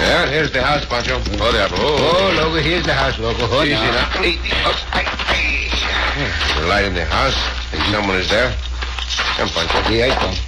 Yeah, here's the house, Pancho. Oh, there. Oh, Loco, here's the house, Loco. Hold Easy on. now. We're light in the house. Think someone is there. Come, Pancho. Yeah, I come.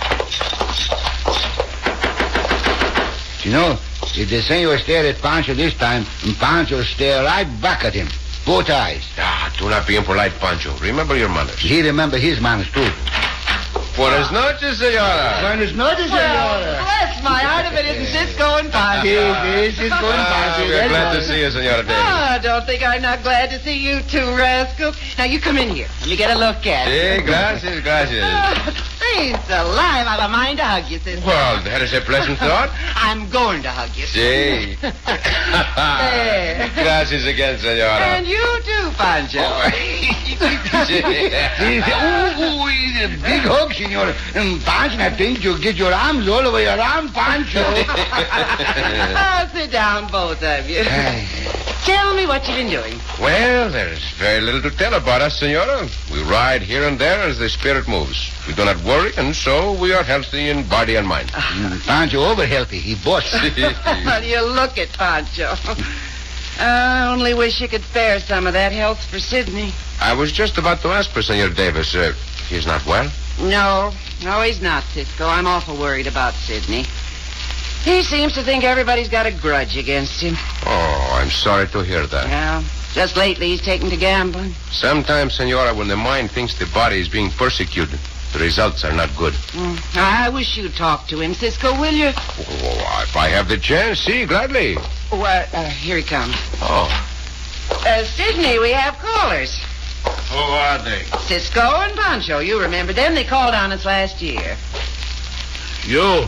You know, if the senor stared at Pancho this time, Pancho stared right back at him. Both eyes. Do not be impolite, Pancho. Remember your manners. He remember his manners, too. Buenas noches, senora. Buenas noches, senora. Bless my heart if it isn't Cisco and Pancho. Yes, Cisco and Pancho. We're glad to see you, Senora Davis. Oh, don't think I'm not glad to see you two rascals. Now, you come in here. Let me get a look at it. Sí, gracias, gracias. Thanks alive. I've a mind to hug you, Cisco. Well, that is a pleasant thought. I'm going to hug you. Sí. There. Gracias again, senora. And you too, Pancho. Sí. He's a big hug, senor. Pancho, I think you'll get your arms all the way around, Pancho. Oh, sit down, both of you. Tell me what you've been doing. Well, there's very little to tell about us, senora. We ride here and there as the spirit moves. We do not worry, and so we are healthy in body and mind. Pancho over healthy. He bust. Well, you look at Pancho. I only wish you could spare some of that health for Sidney. I was just about to ask for Senor Davis. He's not well? No, he's not, Cisco. I'm awful worried about Sidney. He seems to think everybody's got a grudge against him. Oh, I'm sorry to hear that. Yeah, just lately he's taken to gambling. Sometimes, senora, when the mind thinks the body is being persecuted, the results are not good. I wish you'd talk to him, Cisco, will you? Oh, if I have the chance, see, gladly. Here he comes. Oh. Sidney, we have callers. Who are they? Cisco and Pancho. You remember them? They called on us last year. You?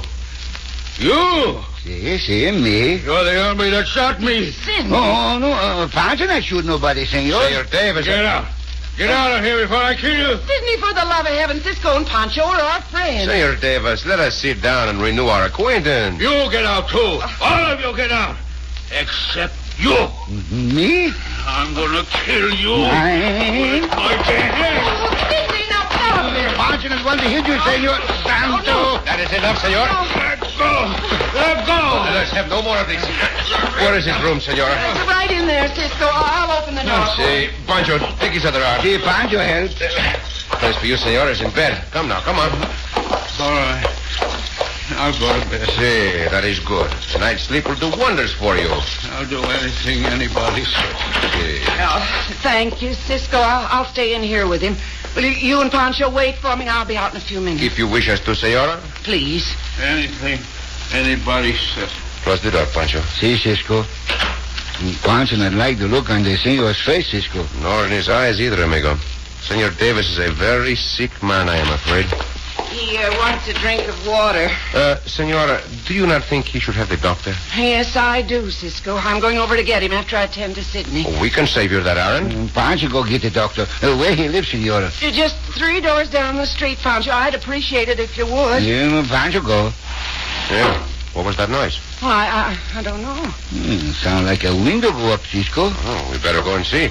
Yes, me. You're the hombre that shot me. Sidney. Oh, no, Pancho not shoot nobody, senor. Senor Davis. Get out. Get out of here before I kill you. Sidney, for the love of heaven, Cisco and Pancho are our friends. Senor Davis, let us sit down and renew our acquaintance. You get out, too. All of you get out. Except you. Me? I'm gonna kill you. Mine. With my hand. Sidney, now come here. Pancho is going to hit you, senor. Santo. That is enough, senor. Let go. Let go. Let us have no more of this. Where is his room, senora? It's right in there, Cisco. I'll open the door. See, Pancho, take his other arm. See, Pancho help. Place for you, senora, is in bed. Come now, come on. All right. I'll go to bed. See, that is good. Tonight's sleep will do wonders for you. I'll do anything anybody says. See. Oh, thank you, Cisco. I'll stay in here with him. Will you and Pancho wait for me? I'll be out in a few minutes. If you wish us to, senora. Please. Anything anybody says. Close the door, Pancho. See, Cisco. Pancho not like the look on the senor's face, Cisco. Nor in his eyes either, amigo. Senor Davis is a very sick man, I am afraid. He wants a drink of water. Senora, do you not think he should have the doctor? Yes, I do, Cisco. I'm going over to get him after I attend to Sidney. We can save you that errand. Pancho go get the doctor. Where he lives, senora. Just 3 doors down the street, Pancho. I'd appreciate it if you would. Yeah, Pancho go. Yeah. What was that noise? Well, I don't know. Sound like a window go up, Cisco. Oh, we better go and see.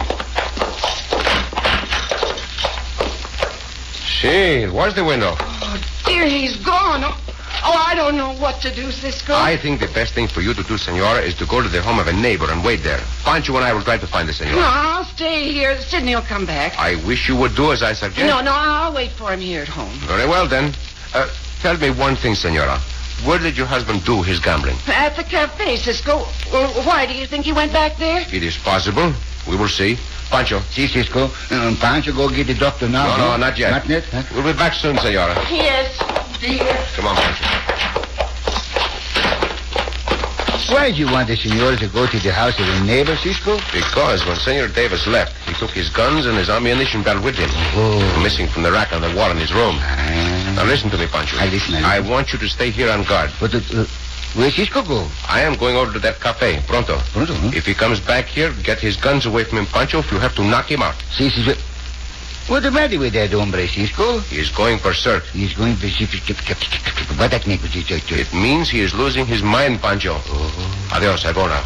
See, it was the window. Oh, dear, he's gone. Oh, I don't know what to do, Cisco. I think the best thing for you to do, senora, is to go to the home of a neighbor and wait there. Pancho and I will try to find the senora. No, I'll stay here. Sidney will come back. I wish you would do as I suggest. No, I'll wait for him here at home. Very well, then. Tell me one thing, senora. Where did your husband do his gambling? At the cafe, Cisco. Well, why, do you think he went back there? It is possible. We will see. Pancho. See, Cisco. Pancho go get the doctor now. No, not yet. Not yet, huh? We'll be back soon, senora. Yes, dear. Come on, Pancho. Why did you want the senora to go to the house of a neighbor, Cisco? Because when Senor Davis left, he took his guns and his ammunition belt with him. Oh. Missing from the rack on the wall in his room. Now listen to me, Pancho. I listen. I want you to stay here on guard. But where Cisco go? I am going over to that cafe, pronto. Pronto, huh? If he comes back here, get his guns away from him, Pancho. If you have to knock him out. See, Cisco. What's the matter with that hombre, Cisco? He is going for cert. He's going to... What that make with you? It means he is losing his mind, Pancho. Oh. Adios, I go now.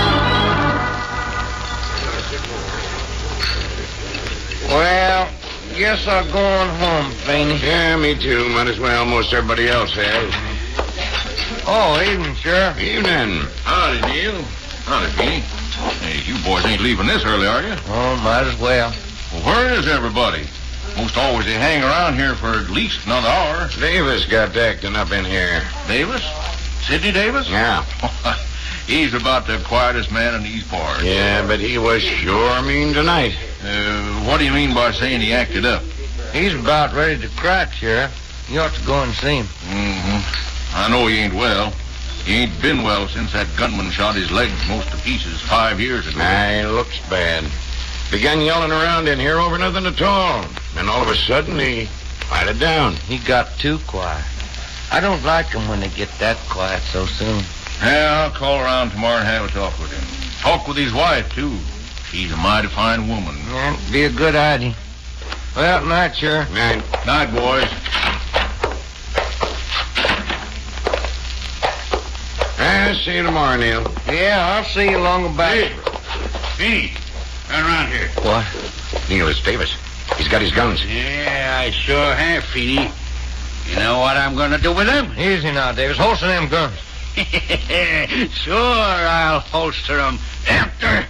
Well, Guess I'll go on home, Fanny. Yeah, me too. Might as well. Most everybody else has. Oh, evening, Sheriff. Evening. Howdy, Neil. Howdy, Feeney. Hey, you boys ain't leaving this early, are you? Oh, might as well. Well, where is everybody? Most always they hang around here for at least another hour. Davis got acting up in here. Davis? Sidney Davis? Yeah. He's about the quietest man in these parts. Yeah, but he was sure mean tonight. What do you mean by saying he acted up? He's about ready to crack, Sheriff. You ought to go and see him. Mm-hmm. I know he ain't well. He ain't been well since that gunman shot his legs most to pieces 5 years ago. Aye, looks bad. Began yelling around in here over nothing at all. And all of a sudden, he quieted down. He got too quiet. I don't like him when they get that quiet so soon. Yeah, I'll call around tomorrow and have a talk with him. Talk with his wife, too. She's a mighty fine woman. Yeah, be a good idea. Well, night, Sheriff. Night. Night, boys. I'll see you tomorrow, Neil. Yeah, I'll see you along about... Hey, Feeney, turn around here. What? Neil, it's Davis. He's got his guns. Yeah, I sure have, Feeney. You know what I'm going to do with them? Easy now, Davis. Holster them guns. Sure, I'll holster them after.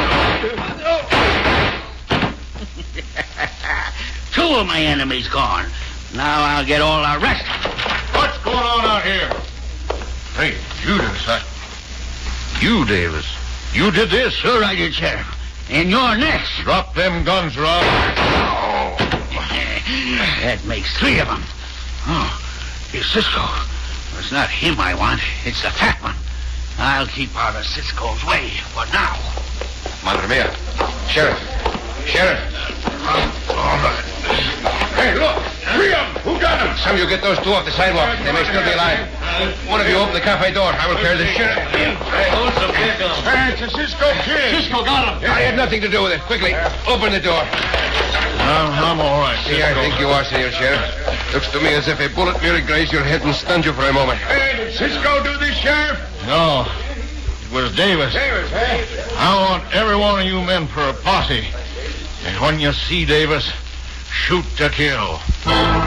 Two of my enemies gone. Now I'll get all the rest. What's going on out here? Hey, Judas, you, Davis. You did this? Sure I did, Sheriff. And you're next. Drop them guns, Rob. That makes three of them. Oh, it's Cisco. It's not him I want. It's the fat one. I'll keep out of Cisco's way for now. Madre mia. Sheriff. Sheriff. Hey, look. Three of them. Who got them? Some of you get those two off the sidewalk. They may still be alive. One of you open the cafe door. I will carry the sheriff. Hey, it's a Cisco kid. Cisco got him. I had nothing to do with it. Quickly, open the door. I'm all right, See, I think you are, Senor Sheriff. Looks to me as if a bullet merely grazed your head and stunned you for a moment. Hey, did Cisco do this, Sheriff? No. It was Davis. Davis, eh? I want every one of you men for a posse. And when you see Davis, shoot to kill.